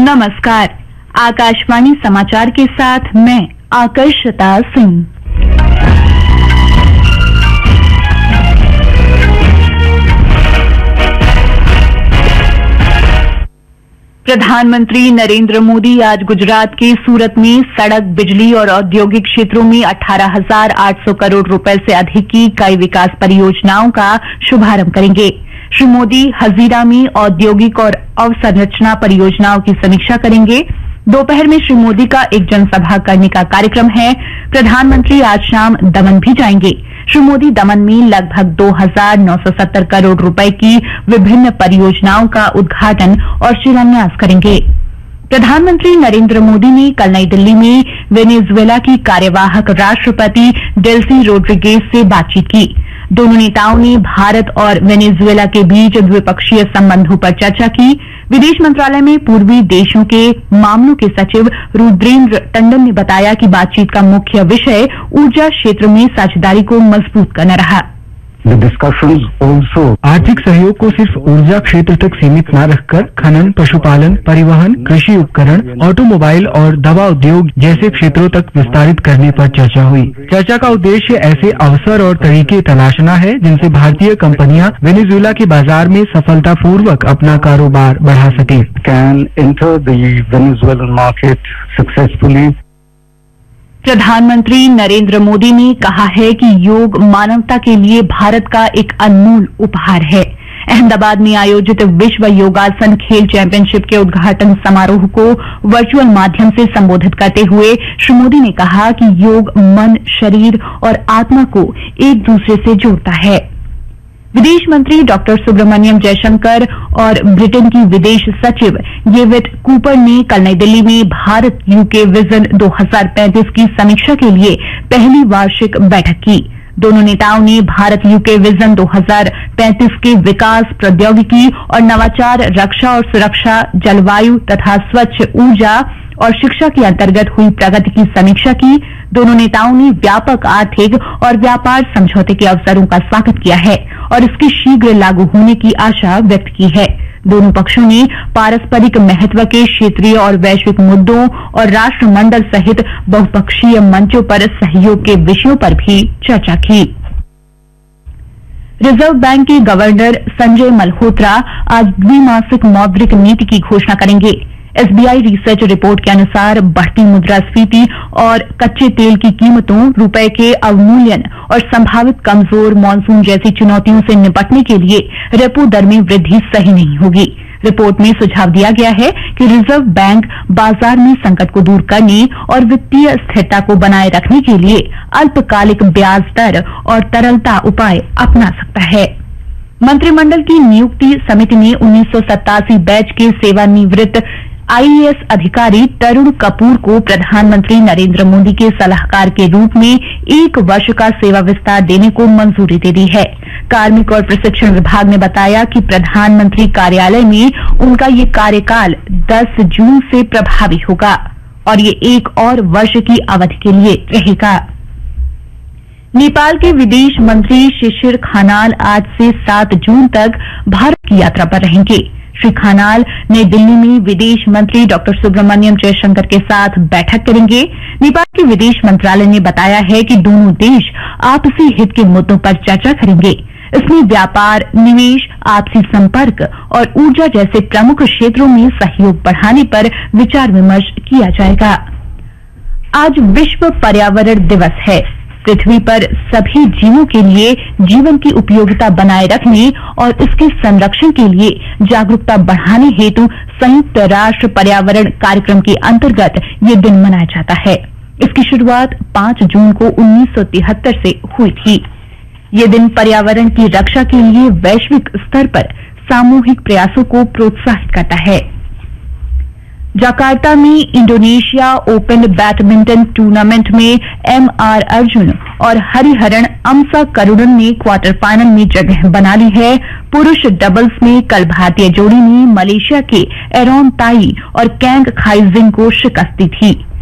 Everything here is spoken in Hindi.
नमस्कार। आकाशवाणी समाचार के साथ मैं आकर्षता सिंह। प्रधानमंत्री नरेंद्र मोदी आज गुजरात के सूरत में सड़क, बिजली और औद्योगिक क्षेत्रों में 18,800 करोड़ रुपए से अधिक की कई विकास परियोजनाओं का शुभारंभ करेंगे। श्री मोदी हजीरा में औद्योगिक और अवसंरचना परियोजनाओं की समीक्षा करेंगे। दोपहर में श्री मोदी का एक जनसभा करने का कार्यक्रम है। प्रधानमंत्री आज शाम दमन भी जाएंगे। श्री मोदी दमन में लगभग 2,970 करोड़ रुपए की विभिन्न परियोजनाओं का उद्घाटन और शिलान्यास करेंगे। प्रधानमंत्री नरेंद्र मोदी ने कल नई दिल्ली में वेनेजुएला की कार्यवाहक राष्ट्रपति डेल्सी रोड्रिगेज से बातचीत की। दोनों नेताओं ने भारत और वेनेजुएला के बीच द्विपक्षीय संबंधों पर चर्चा की। विदेश मंत्रालय में पूर्वी देशों के मामलों के सचिव रुद्रेंद्र टंडन ने बताया कि बातचीत का मुख्य विषय ऊर्जा क्षेत्र में साझेदारी को मजबूत करना रहा। आर्थिक सहयोग को सिर्फ ऊर्जा क्षेत्र तक सीमित न रखकर खनन, पशुपालन, परिवहन, कृषि उपकरण, ऑटोमोबाइल और दवा उद्योग जैसे क्षेत्रों तक विस्तारित करने पर चर्चा हुई। चर्चा का उद्देश्य ऐसे अवसर और तरीके तलाशना है जिनसे भारतीय कंपनियां वेनेजुएला के बाजार में सफलतापूर्वक अपना कारोबार बढ़ा सके। प्रधानमंत्री नरेंद्र मोदी ने कहा है कि योग मानवता के लिए भारत का एक अनमोल उपहार है। अहमदाबाद में आयोजित विश्व योगासन खेल चैंपियनशिप के उद्घाटन समारोह को वर्चुअल माध्यम से संबोधित करते हुए श्री मोदी ने कहा कि योग मन, शरीर और आत्मा को एक दूसरे से जोड़ता है। विदेश मंत्री डॉक्टर सुब्रमण्यम जयशंकर और ब्रिटेन की विदेश सचिव येवेट कूपर ने कल नई दिल्ली में भारत यूके विजन 2035 की समीक्षा के लिए पहली वार्षिक बैठक की। दोनों नेताओं ने भारत यूके विजन 2035 के विकास, प्रौद्योगिकी और नवाचार, रक्षा और सुरक्षा, जलवायु तथा स्वच्छ ऊर्जा और शिक्षा के अंतर्गत हुई प्रगति की समीक्षा की। दोनों नेताओं ने व्यापक आर्थिक और व्यापार समझौते के अवसरों का स्वागत किया है और इसके शीघ्र लागू होने की आशा व्यक्त की है। दोनों पक्षों ने पारस्परिक महत्व के क्षेत्रीय और वैश्विक मुद्दों और राष्ट्रमंडल सहित बहुपक्षीय मंचों पर सहयोग के विषयों पर भी चर्चा की। रिजर्व बैंक के गवर्नर संजय मल्होत्रा आज द्विमासिक मौद्रिक नीति की घोषणा करेंगे। एसबीआई रिसर्च रिपोर्ट के अनुसार बढ़ती मुद्रास्फीति और कच्चे तेल की कीमतों, रुपए के अवमूल्यन और संभावित कमजोर मानसून जैसी चुनौतियों से निपटने के लिए रेपो दर में वृद्धि सही नहीं होगी। रिपोर्ट में सुझाव दिया गया है कि रिजर्व बैंक बाजार में संकट को दूर करने और वित्तीय स्थिरता को बनाए रखने के लिए अल्पकालिक ब्याज दर और तरलता उपाय अपना सकता है। मंत्रिमंडल की नियुक्ति समिति ने 1987 बैच के सेवानिवृत्त आईएएस अधिकारी तरुण कपूर को प्रधानमंत्री नरेंद्र मोदी के सलाहकार के रूप में 1 वर्ष का सेवा विस्तार देने को मंजूरी दे दी है। कार्मिक और प्रशिक्षण विभाग ने बताया कि प्रधानमंत्री कार्यालय में उनका ये कार्यकाल 10 जून से प्रभावी होगा और ये 1 और वर्ष की अवधि के लिए रहेगा। नेपाल के विदेश मंत्री शिशिर खानाल आज से 7 जून तक भारत की यात्रा पर रहेंगे। श्री खानाल नई दिल्ली में विदेश मंत्री डॉक्टर सुब्रमण्यम जयशंकर के साथ बैठक करेंगे। नेपाल के विदेश मंत्रालय ने बताया है कि दोनों देश आपसी हित के मुद्दों पर चर्चा करेंगे। इसमें व्यापार, निवेश, आपसी संपर्क और ऊर्जा जैसे प्रमुख क्षेत्रों में सहयोग बढ़ाने पर विचार विमर्श किया जाएगा। आज विश्व पर्यावरण दिवस है। पृथ्वी पर सभी जीवों के लिए जीवन की उपयोगिता बनाए रखने और इसके संरक्षण के लिए जागरूकता बढ़ाने हेतु संयुक्त राष्ट्र पर्यावरण कार्यक्रम के अंतर्गत ये दिन मनाया जाता है। इसकी शुरुआत 5 जून को 1973 से हुई थी। ये दिन पर्यावरण की रक्षा के लिए वैश्विक स्तर पर सामूहिक प्रयासों को प्रोत्साहित करता है। जकार्ता में इंडोनेशिया ओपन बैडमिंटन टूर्नामेंट में एमआर अर्जुन और हरिहरन अमसा करुणन ने क्वार्टर फाइनल में जगह बना ली है। पुरुष डबल्स में कल भारतीय जोड़ी ने मलेशिया के एरॉन ताई और कैंग खाइजिंग को शिकस्त दी थी।